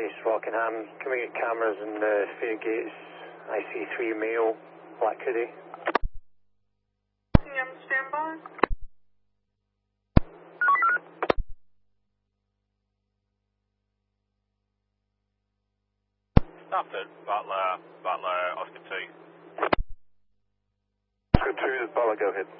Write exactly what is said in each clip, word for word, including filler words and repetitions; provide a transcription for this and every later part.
base, Rockingham. Can we get cameras in the Fair Gates? I C three male, Black Hoodie. Rockingham, standby. Stafford, Butler, Butler, Oscar two. Oscar two, this is Butler, go ahead.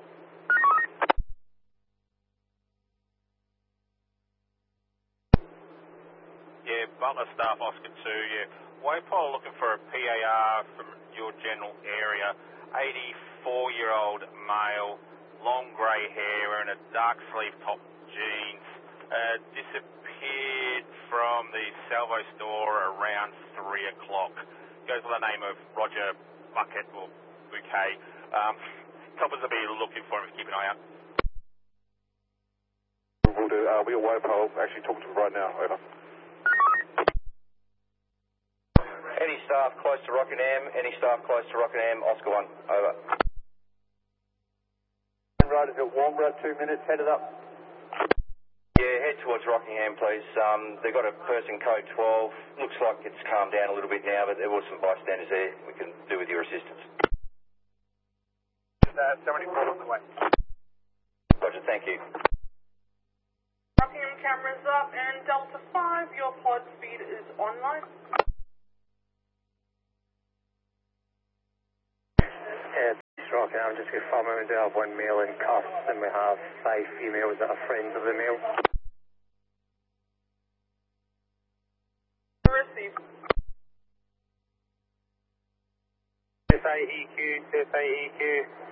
Yeah, Butler staff, Oscar two, yeah. Waypole looking for a P A R from your general area. eighty-four-year-old male, long grey hair and a dark sleeve top jeans. Uh, disappeared from the Salvo store around three o'clock. Goes by the name of Roger Bucket or Bouquet. Um, coppers will be looking for him, keep an eye out. We'll do, uh, we are Waypole, actually talking to him right now, over. Any staff close to Rockingham, any staff close to Rockingham, Oscar one, over. Riders at Warnbro, two minutes, headed up. Yeah, head towards Rockingham, please. Um, they've got a person code twelve. Looks like it's calmed down a little bit now, but there was some bystanders there we can do with your assistance. Uh, seventy-four on the way. Roger, thank you. Rockingham cameras up and Delta five, your pod speed is online. Yeah, it's Rockingham, just confirming we do have one male in cuffs and we have five females that are friends of the male. Receive. S I E Q, S I E Q.